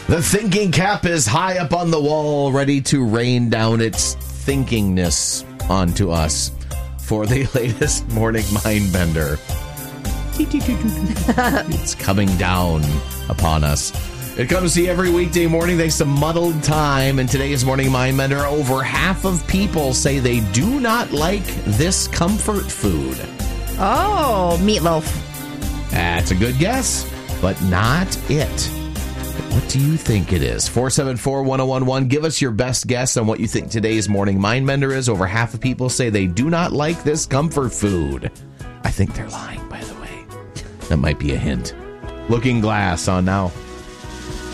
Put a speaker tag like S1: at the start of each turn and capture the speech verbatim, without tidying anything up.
S1: The thinking cap is high up on the wall, ready to rain down its thinkingness onto us for the latest morning mind bender. It's coming down upon us. It comes to you every weekday morning thanks to Muddled Time. And today's morning mind bender, over half of people say they do not like this comfort food.
S2: Oh, meatloaf.
S1: That's a good guess, but not it. What do you think it is? four seven four, one oh one one. Give us your best guess on what you think today's morning mind bender is. Over half of people say they do not like this comfort food. I think they're lying, by the way. That might be a hint. Looking Glass on now.